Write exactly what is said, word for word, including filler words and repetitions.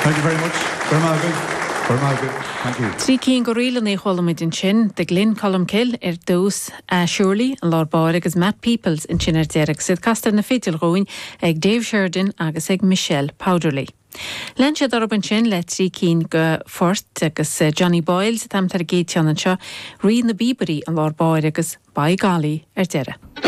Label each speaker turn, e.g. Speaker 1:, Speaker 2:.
Speaker 1: Thank you very much. Very good. Very good. Thank you.
Speaker 2: Trí cín go riile na cholamid in sin, de Glyn Columkill ar dós a Shirley an Lord Báir agus Matt Peoples in sin ar dearag sydd castar na fitil roin ag Dave Sheridan agus ag Michelle Powderly. Len siad ar oban sin le trí cín go fort agus Johnny Boyle sa tam tar géitian an seo ri na bíbarí an Lord Báir agus Bai Gali ar dearag.